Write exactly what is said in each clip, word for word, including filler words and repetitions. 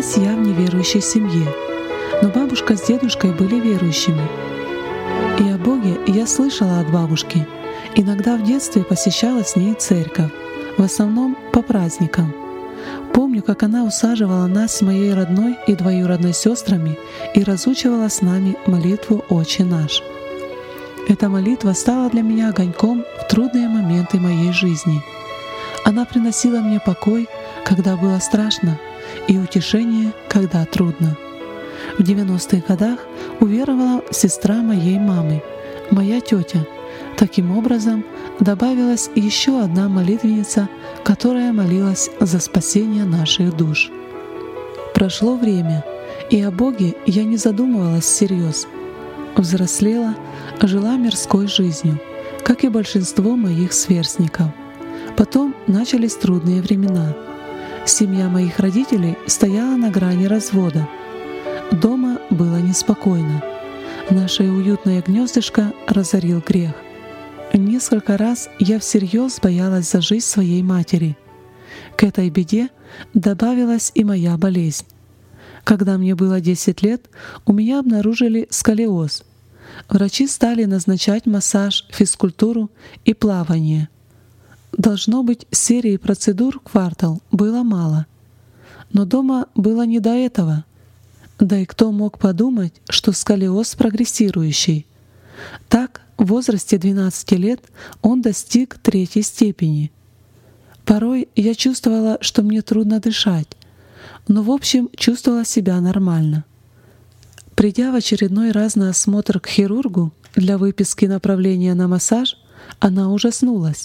Родилась я в неверующей семье, но бабушка с дедушкой были верующими. И о Боге я слышала от бабушки. Иногда в детстве посещала с ней церковь, в основном по праздникам. Помню, как она усаживала нас с моей родной и двоюродной сестрами и разучивала с нами молитву «Отче наш». Эта молитва стала для меня огоньком в трудные моменты моей жизни. Она приносила мне покой, когда было страшно, и утешение, когда трудно. В девяностых годах уверовала сестра моей мамы, моя тетя. Таким образом, добавилась еще одна молитвенница, которая молилась за спасение наших душ. Прошло время, и о Боге я не задумывалась всерьез. Взрослела, жила мирской жизнью, как и большинство моих сверстников. Потом начались трудные времена. Семья моих родителей стояла на грани развода. Дома было неспокойно. Наше уютное гнездышко разорил грех. Несколько раз я всерьез боялась за жизнь своей матери. К этой беде добавилась и моя болезнь. Когда мне было десять лет, у меня обнаружили сколиоз. Врачи стали назначать массаж, физкультуру и плавание. Должно быть, серии процедур в квартал было мало. Но дома было не до этого. Да и кто мог подумать, что сколиоз прогрессирующий? Так, в возрасте двенадцати лет он достиг третьей степени. Порой я чувствовала, что мне трудно дышать, но в общем чувствовала себя нормально. Придя в очередной раз на осмотр к хирургу для выписки направления на массаж, она ужаснулась.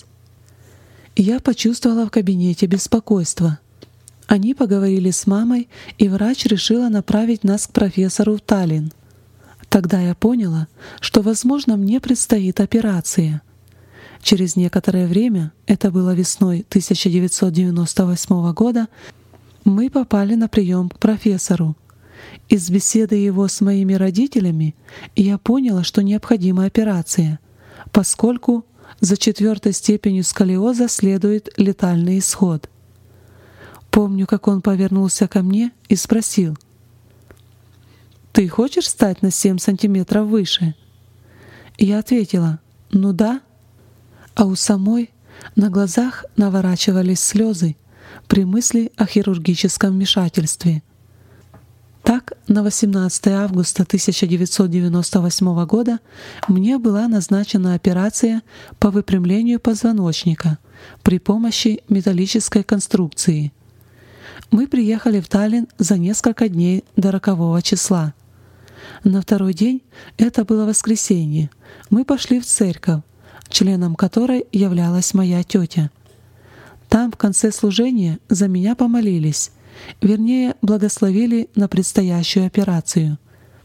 Я почувствовала в кабинете беспокойство. Они поговорили с мамой, и врач решила направить нас к профессору в Таллин. Тогда я поняла, что, возможно, мне предстоит операция. Через некоторое время, это было весной тысяча девятьсот девяносто восьмого года, мы попали на прием к профессору. Из беседы его с моими родителями я поняла, что необходима операция, поскольку за четвертой степенью сколиоза следует летальный исход. Помню, как он повернулся ко мне и спросил: «Ты хочешь стать на семь сантиметров выше?» Я ответила: «Ну да». А у самой на глазах наворачивались слезы при мысли о хирургическом вмешательстве. Так, на восемнадцатое августа тысяча девятьсот девяносто восьмого года мне была назначена операция по выпрямлению позвоночника при помощи металлической конструкции. Мы приехали в Таллин за несколько дней до рокового числа. На второй день, это было воскресенье, мы пошли в церковь, членом которой являлась моя тетя. Там в конце служения за меня помолились, вернее, благословили на предстоящую операцию.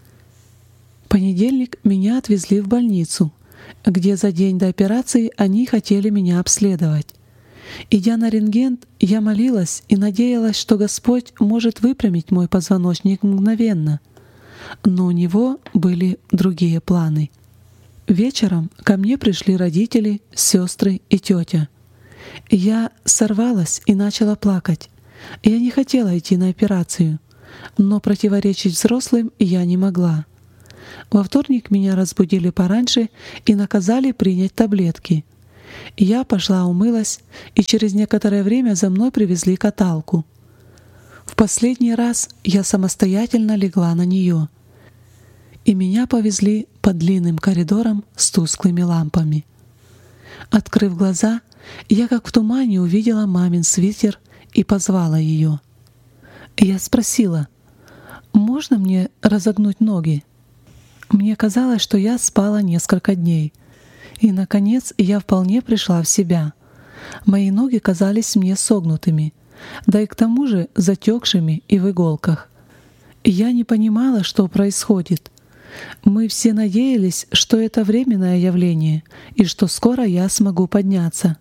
В понедельник меня отвезли в больницу, где за день до операции они хотели меня обследовать. Идя на рентген, я молилась и надеялась, что Господь может выпрямить мой позвоночник мгновенно. Но у Него были другие планы. Вечером ко мне пришли родители, сестры и тетя. Я сорвалась и начала плакать. Я не хотела идти на операцию, но противоречить взрослым я не могла. Во вторник меня разбудили пораньше и наказали принять таблетки. Я пошла умылась, и через некоторое время за мной привезли каталку. В последний раз я самостоятельно легла на нее, и меня повезли по длинным коридорам с тусклыми лампами. Открыв глаза, я как в тумане увидела мамин свитер и позвала ее. Я спросила: «Можно мне разогнуть ноги?» Мне казалось, что я спала несколько дней. И, наконец, я вполне пришла в себя. Мои ноги казались мне согнутыми, да и к тому же затекшими и в иголках. Я не понимала, что происходит. Мы все надеялись, что это временное явление и что скоро я смогу подняться.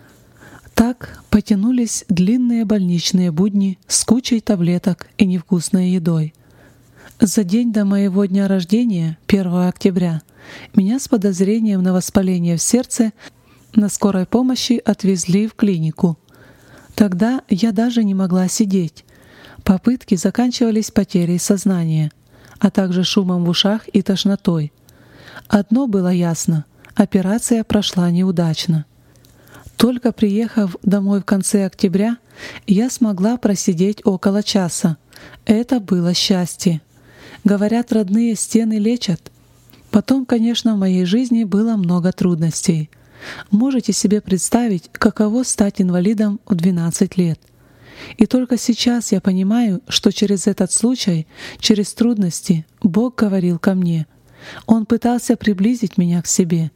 Так потянулись длинные больничные будни с кучей таблеток и невкусной едой. За день до моего дня рождения, первого октября, меня с подозрением на воспаление в сердце на скорой помощи отвезли в клинику. Тогда я даже не могла сидеть. Попытки заканчивались потерей сознания, а также шумом в ушах и тошнотой. Одно было ясно — операция прошла неудачно. Только приехав домой в конце октября, я смогла просидеть около часа. Это было счастье. Говорят, родные стены лечат. Потом, конечно, в моей жизни было много трудностей. Можете себе представить, каково стать инвалидом в двенадцать лет. И только сейчас я понимаю, что через этот случай, через трудности, Бог говорил ко мне. Он пытался приблизить меня к себе.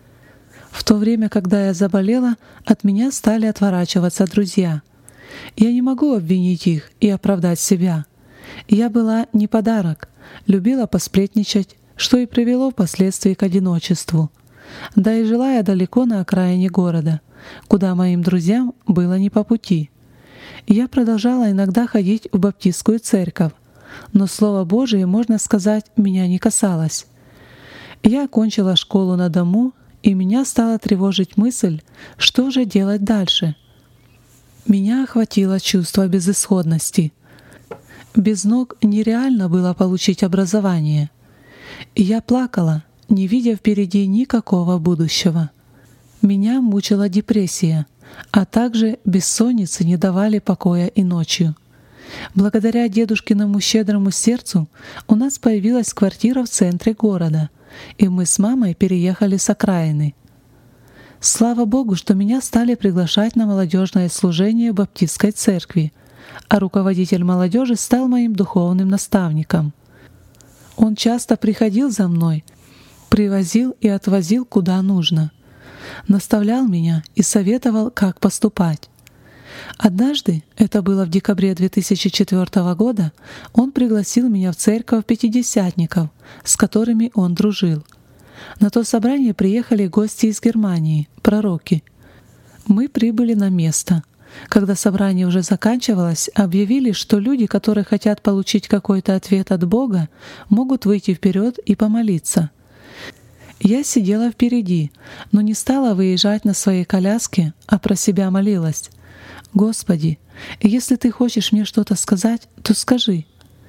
В то время, когда я заболела, от меня стали отворачиваться друзья. Я не могу обвинить их и оправдать себя. Я была не подарок, любила посплетничать, что и привело впоследствии к одиночеству. Да и жила я далеко на окраине города, куда моим друзьям было не по пути. Я продолжала иногда ходить в баптистскую церковь, но Слово Божие, можно сказать, меня не касалось. Я окончила школу на дому, и меня стала тревожить мысль, что же делать дальше. Меня охватило чувство безысходности. Без ног нереально было получить образование. И я плакала, не видя впереди никакого будущего. Меня мучила депрессия, а также бессонницы не давали покоя и ночью. Благодаря дедушкиному щедрому сердцу у нас появилась квартира в центре города, и мы с мамой переехали с окраины. Слава Богу, что меня стали приглашать на молодежное служение в баптистской церкви, а руководитель молодежи стал моим духовным наставником. Он часто приходил за мной, привозил и отвозил куда нужно, наставлял меня и советовал, как поступать. Однажды, это было в декабре две тысячи четвёртого года, он пригласил меня в церковь пятидесятников, с которыми он дружил. На то собрание приехали гости из Германии, пророки. Мы прибыли на место. Когда собрание уже заканчивалось, объявили, что люди, которые хотят получить какой-то ответ от Бога, могут выйти вперед и помолиться. Я сидела впереди, но не стала выезжать на своей коляске, а про себя молилась. «Господи, если Ты хочешь мне что-то сказать, то скажи».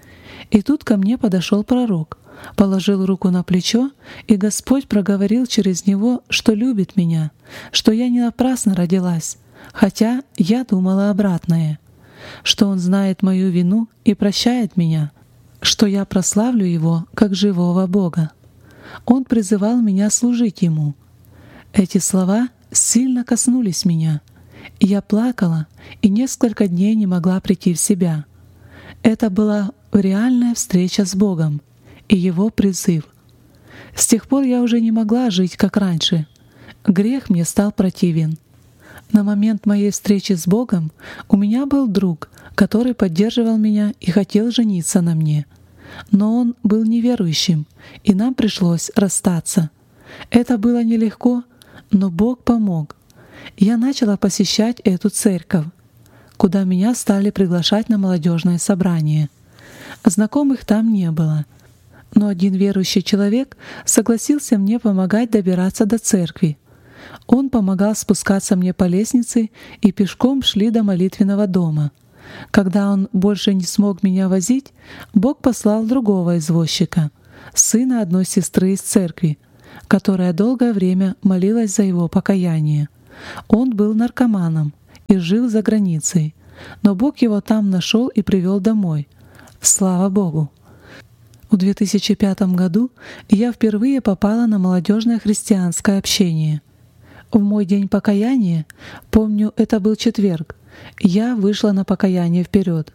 И тут ко мне подошел пророк, положил руку на плечо, и Господь проговорил через него, что любит меня, что я не напрасно родилась, хотя я думала обратное, что Он знает мою вину и прощает меня, что я прославлю Его как живого Бога. Он призывал меня служить Ему. Эти слова сильно коснулись меня. Я плакала и несколько дней не могла прийти в себя. Это была реальная встреча с Богом и Его призыв. С тех пор я уже не могла жить, как раньше. Грех мне стал противен. На момент моей встречи с Богом у меня был друг, который поддерживал меня и хотел жениться на мне. Но он был неверующим, и нам пришлось расстаться. Это было нелегко, но Бог помог. Я начала посещать эту церковь, куда меня стали приглашать на молодежное собрание. Знакомых там не было, но один верующий человек согласился мне помогать добираться до церкви. Он помогал спускаться мне по лестнице, и пешком шли до молитвенного дома. Когда он больше не смог меня возить, Бог послал другого извозчика, сына одной сестры из церкви, которая долгое время молилась за его покаяние. Он был наркоманом и жил за границей, но Бог его там нашел и привел домой. Слава Богу! В две тысячи пятом году я впервые попала на молодежное христианское общение. В мой день покаяния, помню, это был четверг, я вышла на покаяние вперед.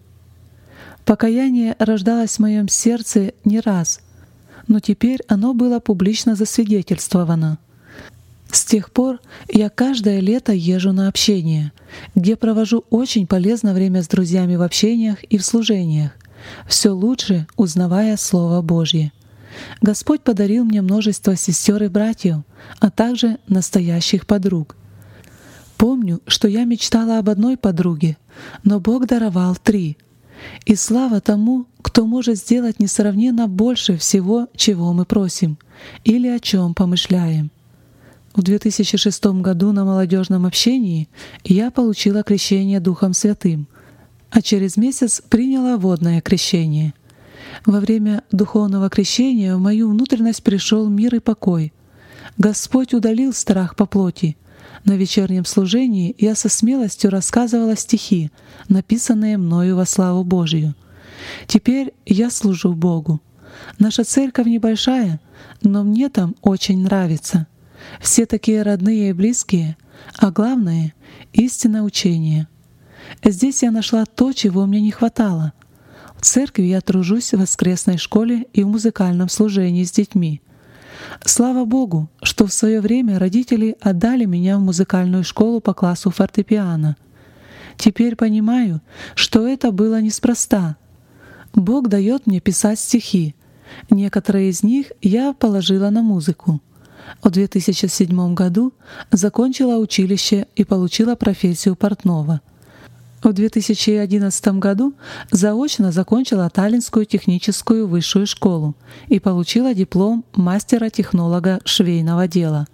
Покаяние рождалось в моем сердце не раз, но теперь оно было публично засвидетельствовано. С тех пор я каждое лето езжу на общение, где провожу очень полезное время с друзьями в общениях и в служениях, все лучше узнавая Слово Божье. Господь подарил мне множество сестер и братьев, а также настоящих подруг. Помню, что я мечтала об одной подруге, но Бог даровал три. И слава тому, кто может сделать несравненно больше всего, чего мы просим или о чем помышляем. В две тысячи шестом году на молодежном общении я получила крещение Духом Святым. а через месяц приняла водное крещение. Во время духовного крещения в мою внутренность пришел мир и покой. Господь удалил страх по плоти. На вечернем служении я со смелостью рассказывала стихи, написанные мною во славу Божию. Теперь я служу Богу. Наша церковь небольшая, но мне там очень нравится. Все такие родные и близкие, а главное — истинное учение. Здесь я нашла то, чего мне не хватало. В церкви я тружусь в воскресной школе и в музыкальном служении с детьми. Слава Богу, что в свое время родители отдали меня в музыкальную школу по классу фортепиано. Теперь понимаю, что это было неспроста. Бог дает мне писать стихи. Некоторые из них я положила на музыку. В две тысячи седьмом году закончила училище и получила профессию портного. В две тысячи одиннадцатом году заочно закончила Таллинскую техническую высшую школу и получила диплом мастера-технолога швейного дела.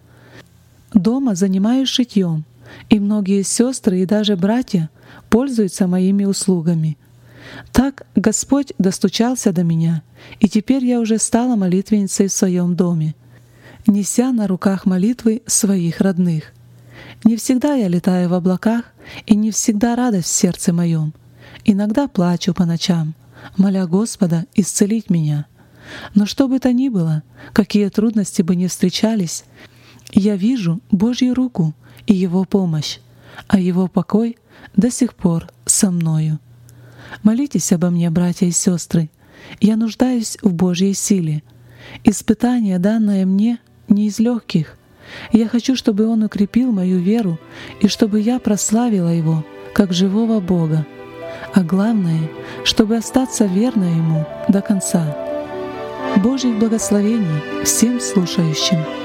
Дома занимаюсь шитьем, и многие сестры и даже братья пользуются моими услугами. Так Господь достучался до меня, и теперь я уже стала молитвенницей в своем доме, неся на руках молитвы своих родных. Не всегда я летаю в облаках, и не всегда радость в сердце моем. Иногда плачу по ночам, моля Господа исцелить меня. Но что бы то ни было, какие трудности бы ни встречались, я вижу Божью руку и Его помощь, а Его покой до сих пор со мною. Молитесь обо мне, братья и сестры. Я нуждаюсь в Божьей силе. Испытание, данное мне, не из легких. Я хочу, чтобы Он укрепил мою веру и чтобы я прославила Его, как живого Бога. А главное, чтобы остаться верной Ему до конца. Божьих благословений всем слушающим!